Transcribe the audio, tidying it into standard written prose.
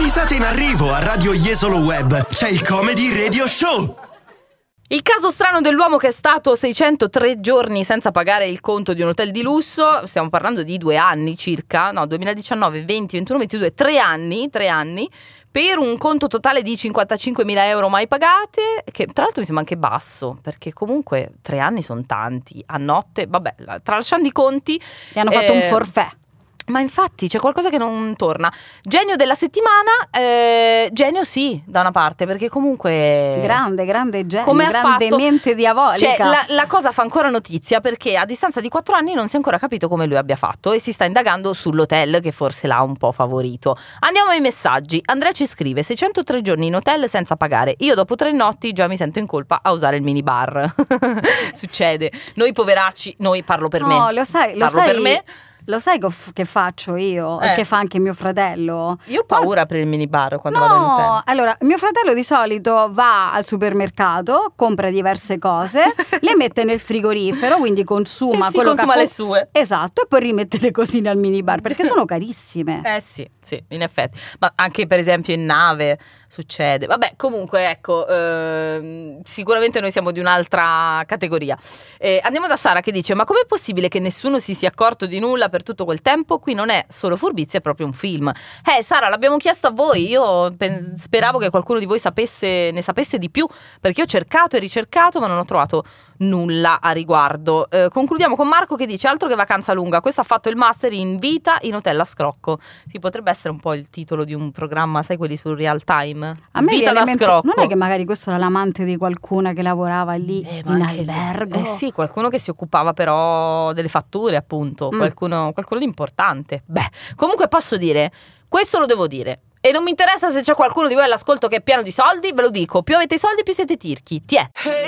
Risate in arrivo a Radio Jesolo Web. C'è il Comedy Radio Show. Il caso strano dell'uomo che è stato 603 giorni senza pagare il conto di un hotel di lusso. Stiamo parlando di 2 anni circa. No, 2019, 20, 21, 22, 3 anni. Per un conto totale di 55.000 euro mai pagate, che tra l'altro mi sembra anche basso, perché comunque 3 anni sono tanti, a notte, vabbè, tralasciando i conti. Gli hanno fatto un forfait. Ma infatti c'è qualcosa che non torna. Genio della settimana, genio sì, da una parte, perché comunque... Grande genio, come ha grande fatto? mente diabolica. Cioè, la cosa fa ancora notizia, perché a distanza di 4 anni non si è ancora capito come lui abbia fatto e si sta indagando sull'hotel che forse l'ha un po' favorito. Andiamo ai messaggi. Andrea ci scrive: 603 giorni in hotel senza pagare. Io dopo 3 notti già mi sento in colpa a usare il minibar. Succede. Noi poveracci, parlo per me. No, lo sai, per me. Lo sai che faccio io e che fa anche mio fratello? Io ho paura per il minibar quando no, vado in hotel. Allora, mio fratello di solito va al supermercato, compra diverse cose, le mette nel frigorifero, quindi consuma quello consuma le sue. Esatto, e poi rimette le cosine al minibar, perché sono carissime. Sì, in effetti. Ma anche per esempio in nave succede. Vabbè, comunque ecco, sicuramente noi siamo di un'altra categoria. Andiamo da Sara che dice: ma com'è possibile che nessuno si sia accorto di nulla per tutto quel tempo? Qui non è solo furbizia, è proprio un film. Sara, l'abbiamo chiesto a voi. Io speravo che qualcuno di voi ne sapesse di più, perché ho cercato e ricercato ma non ho trovato nulla a riguardo. Concludiamo con Marco che dice: altro che vacanza lunga, questo ha fatto il master in vita in hotel a scrocco. Sì, potrebbe essere un po' il titolo di un programma, sai, quelli sul real time. A me Vita da scrocco. Non è che magari questo era l'amante di qualcuna che lavorava lì in albergo? Sì, qualcuno che si occupava però delle fatture, appunto. Qualcuno di importante. Beh, comunque posso dire, questo lo devo dire, e non mi interessa se c'è qualcuno di voi all'ascolto che è pieno di soldi, ve lo dico: più avete soldi più siete tirchi. Tiè.